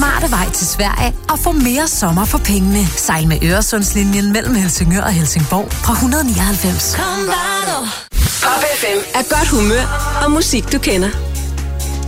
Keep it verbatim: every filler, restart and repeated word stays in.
smarte vej til Sverige og få mere sommer for pengene. Sejl med Øresundslinjen mellem Helsingør og Helsingborg fra et hundrede nioghalvfems. Pop F M er godt humør og musik, du kender.